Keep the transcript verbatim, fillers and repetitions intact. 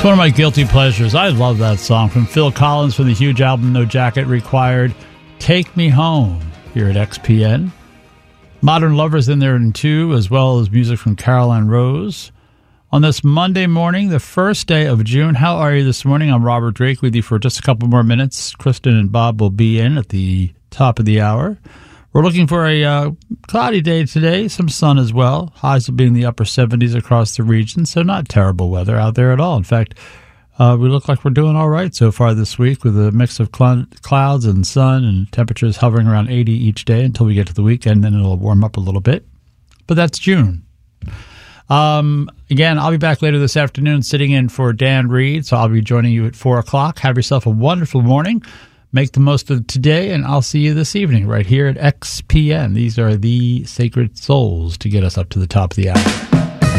One of my guilty pleasures. I love that song from Phil Collins from the huge album No Jacket Required. Take Me Home here at X P N. Modern Lovers in there in two, as well as music from Caroline Rose. On this Monday morning, the first day of June. How are you this morning? I'm Robert Drake with you for just a couple more minutes. Kristen and Bob will be in at the top of the hour. We're looking for a uh, cloudy day today, some sun as well. Highs will be in the upper seventies across the region, so not terrible weather out there at all. In fact, uh, we look like we're doing all right so far this week with a mix of cl- clouds and sun and temperatures hovering around eighty each day until we get to the weekend, then it'll warm up a little bit. But that's June. Um, again, I'll be back later this afternoon sitting in for Dan Reed, so I'll be joining you at four o'clock. Have yourself a wonderful morning. Make the most of today, and I'll see you this evening right here at X P N. These are the Sacred Souls to get us up to the top of the hour.